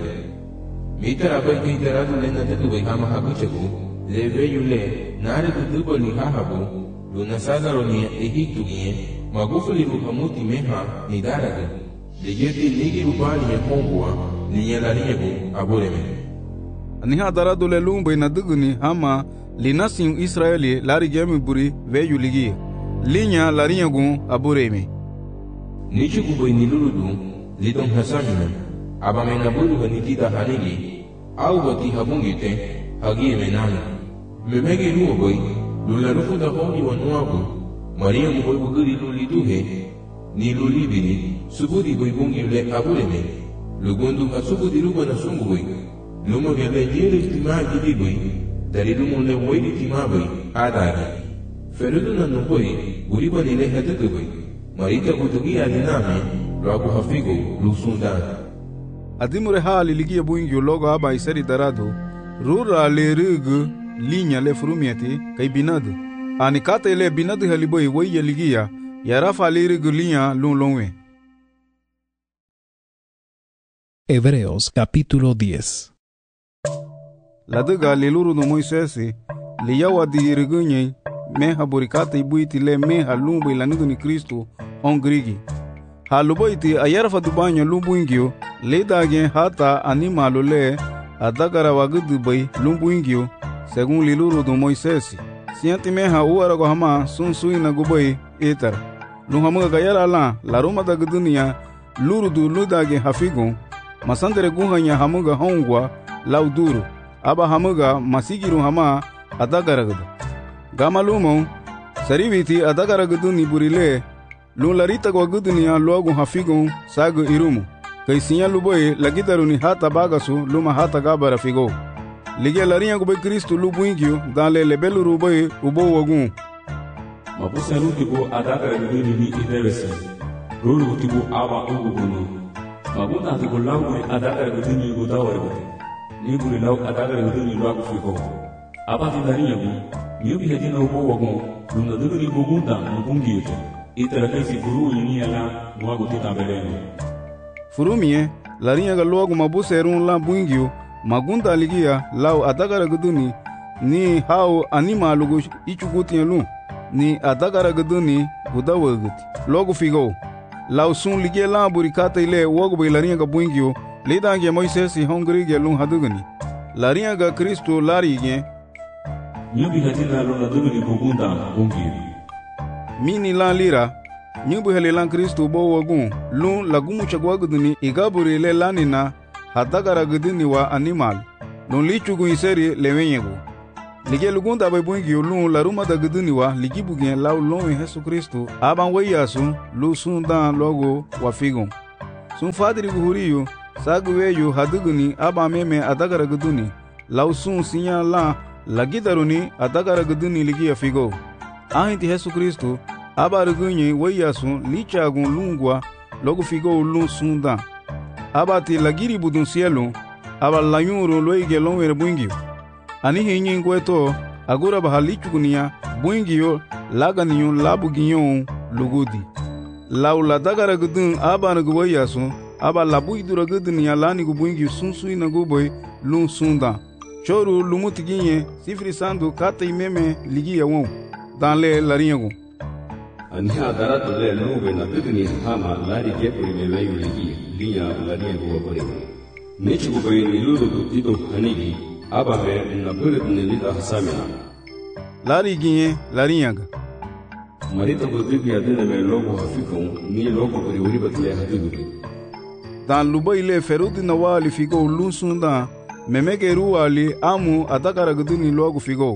Mita abai kai darado le nadudu bai hama haguchagu le veyo le nare dudubo li hahabu luna sadaro ni Egiptu gie magufuli ruhamuti meha ni darado le yeti ligi rubani me pongua ni yalaniegu abureme. Aniha darado le lumba inaduguni hama linasin Israeli lari gemi buri veyo ligi linya lariegu abureme. Nichugu bai niluludu lidon hasamina abamena buru hanitida hanigi au bati habungite hagie menana memege nuo boy lula rufu da honi wa nuabu maria mu boy buguri luli duhe ni luli bini subudi boy bungi le abuleme lugundu hasubudi ruba na sungu boy luma gele jere tima gidi boy dari lumu le boy tima boy adagi ferudu na nuboy guriba ni le hatake boy marita kutugi aliname logo hafigo lusundan. Adimure hali ligia buingio logo aba iseri darado rura le rigu linya le furumieti kai binadu ani kate le binadu haliboi weye ligia yarafa le rigu linya lunlonwe. Hebreos capítulo 10. La diga le luru no Moisesi liyawa di rigunye meha burikate ibuiti le meha lumbu ilanidu ni Kristo on grigi. Haluboiti ayarafa dubanyo lumbuingio ledagen hata animalo le adagara wagudu bai lumbuingio según liluru do Moisesi. Sianti meha uarago hama sunsuina gubai etar. Luhamuga gayara la roma da gudunia luru du ludagen hafigon masandere guhanya hamuga hongwa lauduru aba hamuga masigiru hama adagara gudu. Gama lumon sariviti adagara guduni burile lun larita gwa gudunia logu hafigon sagu irumu. Kaisinya luboy lagitaruni hata bagasu luma hata gabara figo. Lige larinha gube Kristo lubuingio dan le lebelu ruboy ubo wagun. Mabusa rutibo adagara guduni ni idewese. Rulu tibo aba ugugunu. Magunda tibo langu adagara guduni gudawarbe. Niburi lau adagara guduni logu figo. Abati larinha bi yubi hedina ubo wagun luna duduni bugunda mbungio. Itara kaisi furu yini ala mwagu tita beleno. Furumie larinha ga logo mabuse erun la buingio magunda ligia lau adagara guduni ni hao anima lugu ichuguti lu ni adagara guduni gudawaguti logo figo lau sun ligia la burikata ile wogo be larinha ga buingio ledange Moisesi hongri ge lu hadugani larinha ga Kristo larige nyubi hadina lo na duguni bugunda bungio mini la lira nyubu hele lan Kristo bo wagun lun lagumu chagwa guduni igaburi le lanina hadagara guduni wa animal non lichugu iseri lewenyegu Lige lugunda bai bungi lun la ruma da guduni wa ligi bugien lau lon Yesu Kristo aban wayasu lu sun dan logo wa figon. Sun fadiri guhuriyo saguweyo haduguni aban meme adagara guduni lau sun sinya la lagidaruni adagara guduni ligi ya figo. Ahinti Yesu Kristo abarugunye wayasu lichagun lungwa logo figo lun sun dan. Abati lagiri budun cielo aba layuru loige lonwere bungi. Ani hinyi ngweto agura bahalichukunia bungiyo laganiyo labugiyo lugudi. Laula dagara gudun aba naguwayasu aba labuidura gudunia lani gubungi sunsui naguboy lun sunda. Choru lumutiginye sifri sandu kata imeme ligi ya won danle lariyagu. Ani adara tole lube na guduni hama lari kepuri melayu ligi liya lariyagu wapore. Nechi gubayi niluru dutido hanigi aba me na bulut nilida hasamena. Lari ginye lariyaga. Marita budubi adina me logo hafikon ni logo buri wuri batle hadubi. Dan luba ile ferudi na wali figo lun sunda memeke ruwali amu adakara guduni logo figo.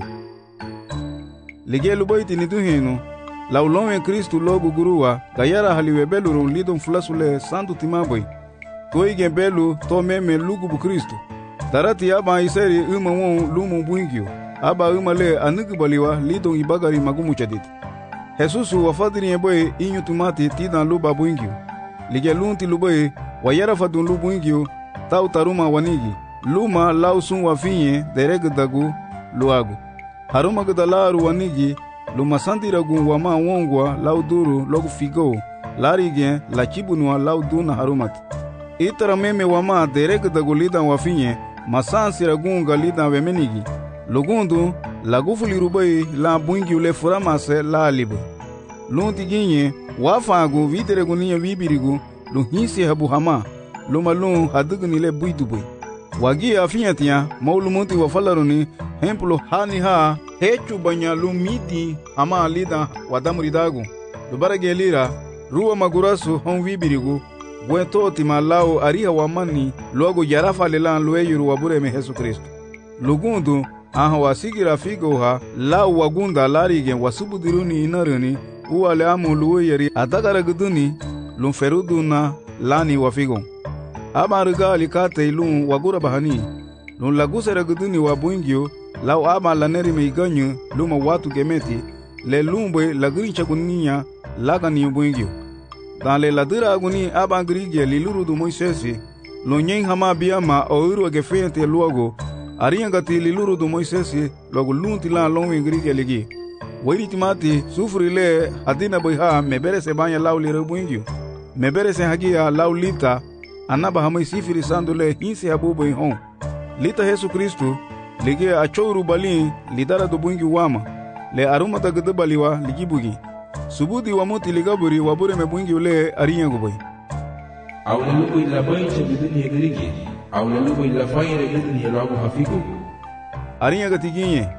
Lige luba iti niduhinu laulonwe Kristu logo guruwa gayara haliwebelu ron lidon fulasule santu timaboy. Toige belu to meme lugubu Kristu. Darati aba iseri uma won lumu buingio. Aba uma le anugubaliwa lidon ibagari magumu chaditi. Jesusu wafadiri eboy inyu tumati tidan luba buingio. Lige lunti luboy wayara fadun lu buingio tau taruma wanigi. Luma lausun wafinye deregdagu luagu. Haruma gudalaru wanigi luma sandiragu wama wongwa lauduru logu figo. Larige la chibunwa lauduna harumati. Itara meme wama deregdagu lidan wafinye masansira gunga lidan wemenigi. Lugundu lagufuli rubai la buingi le furamase la alibu. Lunti ginye wafagu viteregu niya vibirigu lu hinsi habu hama luma lun hadugni le buidubui. Wagi afiyatia maulumunti wafalaruni hemplo hani ha hechu banya lumiti hama lidan wadamuridagu. Lubarage lira ruwa magurasu hon vibirigu Bwento timalao ariha wamani luago yarafa lelan lueyuru wabureme Yesu Kristo. Lugundu aha wasigira figoha lau wagunda larigen wasubudiruni inaruni uwale amu lueyeri adagara guduni lumferuduna lani wafigo. Aba rigali kate lun wagura bahani lun lagusera guduni wabuingio lau aba laneri meiganyu luma watu gemeti le lumbe lagrincha guninya lagani buingio. Dans les ladira aguni abangrigie liluru du Moisesi, lonyen hama biama oiru gefente luago, ariangati liluru du Moisesi, logo lunti la lonwen grigie ligi. Wairitimati sufrile adina boyha mebere se banya lau lire buingio. Mebere se hagia lau lita, anaba hamai sifiri sandule hinsi habu boyhon. Lita Yesu Kristu, ligi achouru balin lidara du buingio wama, le arumata gudubaliwa ligi bugi. Subudi wa moti ligaburi wabure mebungi ule ariyangu boy. Awna lugo ila baincha biduni yegrigi. Awna lugo ila fayre biduni yelagu hafiku. Ariyangu tiginye.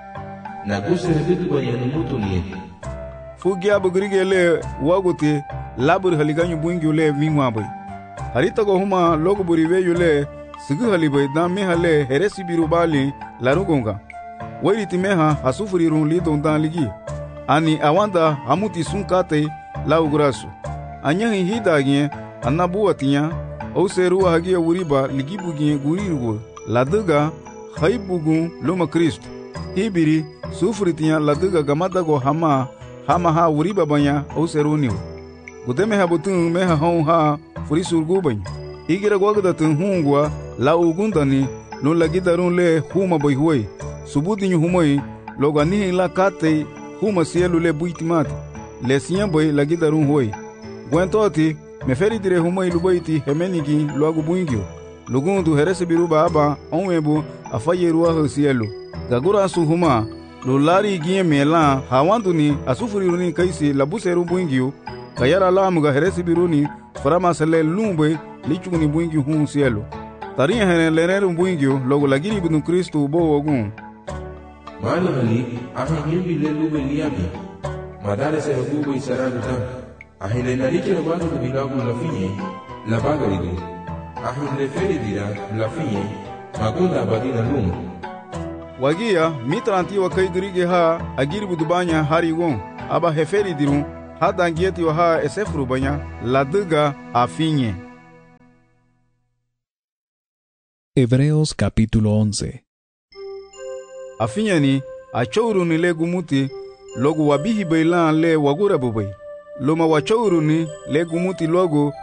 Na gusere bidu bayani mutu niye. Fugia bugrigi ele wagote laburi haliganyu bungi ule vingwa boy. Harita go huma logo buriwe yule sigu haliboy dan mehale heresi birubali larugonga. Wairiti meha hasufuri run lidon dan ligi. Ani awanda hamuti sunkate lau grasu. Anyahi hidagye anabuatinya au serua hagia wuriba ligibugie gurirugo. Laduga haibugun luma Kristo. Hibiri sufritinya laduga gamadago hama ha wuriba banya au seruniu. Gudeme habutun meha hon ha furisurgu banya. Igira gwagdatun hungwa lau ugundani no lagidarun le huma boyhuwe. Subudinyu humoi loganihi la kate huma sielu le buitimati le siyan boy la gidarun hoy gwentoti me feri dire huma ilubaiti hemenigi luagu buingio lugundu herese biruba aba onwebu afayeru wa sielu gagura su huma lulari gie mela hawanduni asufuri kaisi labuseru buingio kayara lamuga herese biruni farama sele lumbe lichuni buingio hun sielu tariya hene leneru buingio logo lagiri bidun Kristo bo ogun. Mali hali ahimbi le lube liabi. Madare se hugo isaragu tam. Ahile nariche no bago bilagu la finye la bagaridu. Ahile feri dira la finye magunda badina lum. Wagia mitranti wa kai grige ha agirbu dubanya harigon aba heferi dirun hadangieti wa ha esefru banya laduga afinye. Hebreos capítulo 11. Afinye ni achouru ni le gumuti logo wabihi bailan le wagura bubai. Loma wachouru ni le gumuti logo.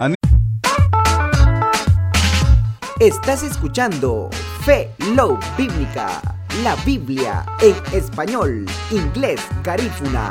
Estás escuchando Fe Love Bíblica, la Biblia en español, inglés, garífuna.